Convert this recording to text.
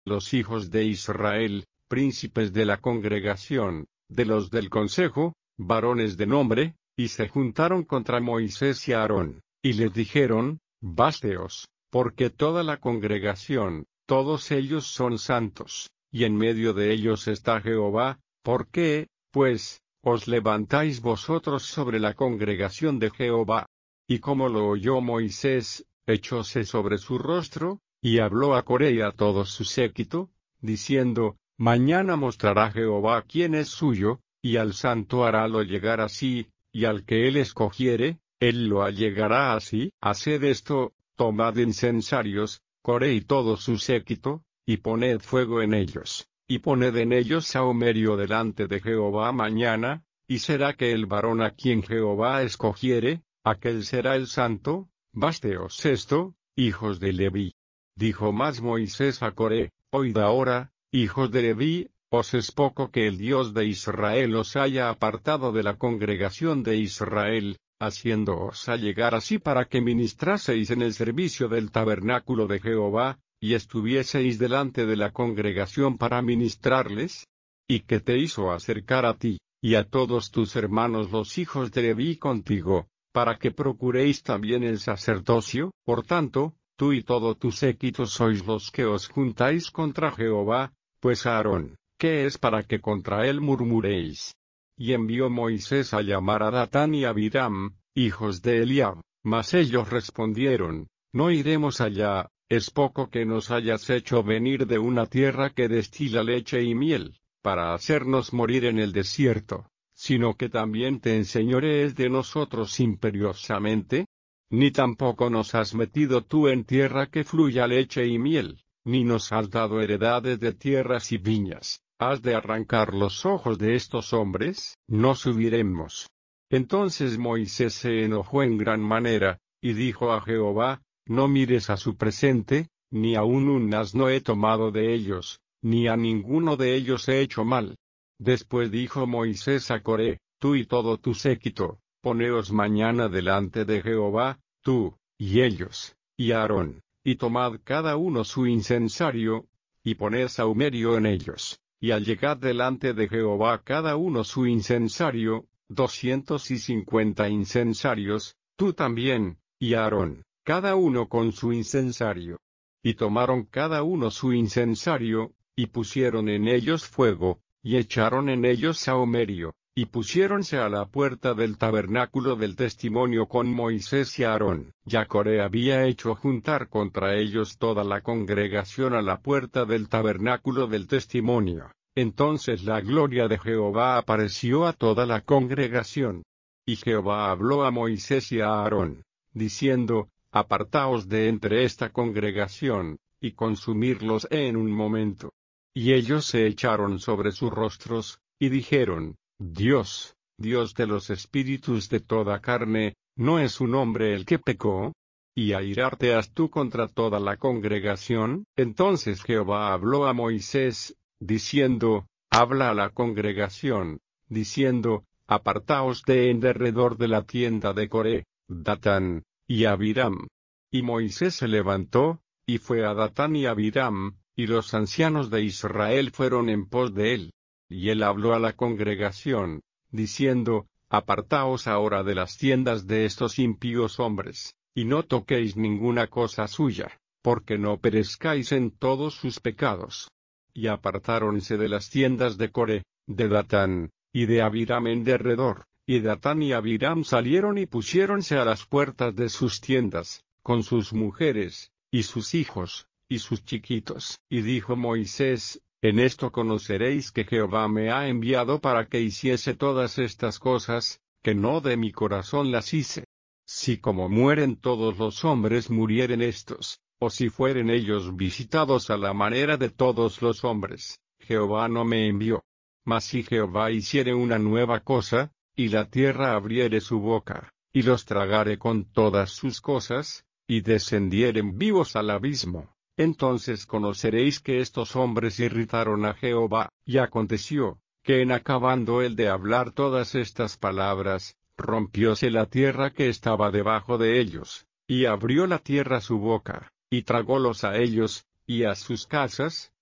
los hijos de Israel, príncipes de la congregación, de los del consejo, varones de nombre, y se juntaron contra Moisés y Aarón, y les dijeron, Básteos, porque toda la congregación, todos ellos son santos, y en medio de ellos está Jehová. ¿Por qué, pues, os levantáis vosotros sobre la congregación de Jehová? Y como lo oyó Moisés, echóse sobre su rostro, y habló a Coré y a todo su séquito, diciendo, Mañana mostrará Jehová quién es suyo, y al santo harálo llegar así, y al que él escogiere, él lo allegará así. Haced esto, tomad incensarios, Coré y todo su séquito, y poned fuego en ellos, y poned en ellos sahumerio delante de Jehová mañana, y será que el varón a quien Jehová escogiere, aquel será el santo. Básteos esto, hijos de Leví. Dijo más Moisés a Coré, oíd ahora, hijos de Leví, os es poco que el Dios de Israel os haya apartado de la congregación de Israel, haciéndoos allegar así para que ministraseis en el servicio del tabernáculo de Jehová, y estuvieseis delante de la congregación para ministrarles. ¿Y que te hizo acercar a ti, y a todos tus hermanos los hijos de Leví contigo, para que procuréis también el sacerdocio? Por tanto, tú y todo tu séquito sois los que os juntáis contra Jehová, pues Aarón, ¿qué es para que contra él murmuréis? Y envió Moisés a llamar a Datán y a Abiram, hijos de Eliab, mas ellos respondieron, no iremos allá, es poco que nos hayas hecho venir de una tierra que destila leche y miel, para hacernos morir en el desierto, sino que también te enseñorees de nosotros imperiosamente. Ni tampoco nos has metido tú en tierra que fluya leche y miel, ni nos has dado heredades de tierras y viñas. ¿Has de arrancar los ojos de estos hombres? No subiremos. Entonces Moisés se enojó en gran manera, y dijo a Jehová, no mires a su presente, ni aun un asno he tomado de ellos, ni a ninguno de ellos he hecho mal. Después dijo Moisés a Coré, tú y todo tu séquito, poneos mañana delante de Jehová, tú, y ellos, y Aarón, y tomad cada uno su incensario, y poned sahumerio en ellos, y allegad delante de Jehová cada uno su incensario, 250 incensarios, tú también, y Aarón, cada uno con su incensario. Y tomaron cada uno su incensario, y pusieron en ellos fuego, y echaron en ellos sahumerio, y pusiéronse a la puerta del tabernáculo del testimonio con Moisés y Aarón. Ya Coré había hecho juntar contra ellos toda la congregación a la puerta del tabernáculo del testimonio. Entonces la gloria de Jehová apareció a toda la congregación. Y Jehová habló a Moisés y a Aarón, diciendo, apartaos de entre esta congregación, y consumirlos en un momento. Y ellos se echaron sobre sus rostros, y dijeron, Dios, Dios de los espíritus de toda carne, ¿no es un hombre el que pecó? ¿Y airarte has tú contra toda la congregación? Entonces Jehová habló a Moisés, diciendo, habla a la congregación, diciendo, apartaos de en derredor de la tienda de Coré, Datán, y Abiram. Y Moisés se levantó, y fue a Datán y Abiram, y los ancianos de Israel fueron en pos de él. Y él habló a la congregación, diciendo, apartaos ahora de las tiendas de estos impíos hombres, y no toquéis ninguna cosa suya, porque no perezcáis en todos sus pecados. Y apartáronse de las tiendas de Coré, de Datán, y de Abiram en derredor, y Datán y Abiram salieron y pusiéronse a las puertas de sus tiendas, con sus mujeres, y sus hijos, y sus chiquitos. Y dijo Moisés, en esto conoceréis que Jehová me ha enviado para que hiciese todas estas cosas, que no de mi corazón las hice. Si como mueren todos los hombres murieren estos, o si fueren ellos visitados a la manera de todos los hombres, Jehová no me envió. Mas si Jehová hiciere una nueva cosa, y la tierra abriere su boca, y los tragare con todas sus cosas, y descendieren vivos al abismo, entonces conoceréis que estos hombres irritaron a Jehová. Y aconteció, que en acabando él de hablar todas estas palabras, rompióse la tierra que estaba debajo de ellos, y abrió la tierra su boca, y tragólos a ellos, y a sus casas,